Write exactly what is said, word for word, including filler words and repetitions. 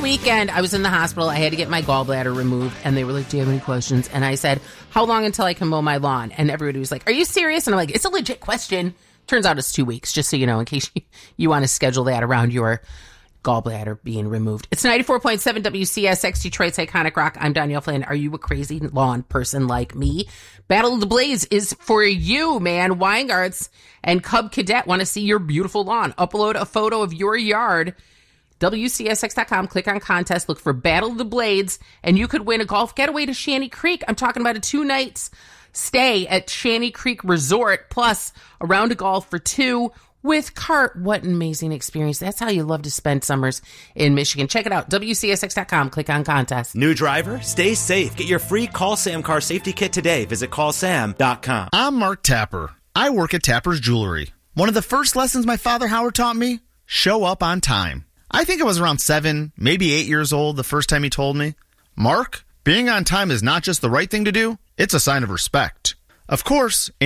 weekend, I was in the hospital. I had to get my gallbladder removed, and they were like, do you have any questions? And I said, how long until I can mow my lawn? And everybody was like, are you serious? And I'm like, it's a legit question. Turns out it's two weeks, just so you know, in case you, you want to schedule that around your gallbladder being removed. It's ninety-four point seven W C S X, Detroit's iconic rock. I'm Danielle Flynn. Are you a crazy lawn person like me? Battle of the Blades is for you, man. Weingarts and Cub Cadet want to see your beautiful lawn. Upload a photo of your yard. W C S X dot com, click on contest, look for Battle of the Blades, and you could win a golf getaway to Shanty Creek. I'm talking about a two nights stay at Shanty Creek Resort, plus a round of golf for two with cart. What an amazing experience. That's how you love to spend summers in Michigan. Check it out, W C S X dot com, click on contest. New driver, stay safe. Get your free Call Sam car safety kit today. Visit call sam dot com. I'm Mark Tapper. I work at Tapper's Jewelry. One of the first lessons my father Howard taught me, show up on time. I think I was around seven, maybe eight years old the first time he told me, Mark, being on time is not just the right thing to do, it's a sign of respect. Of course, in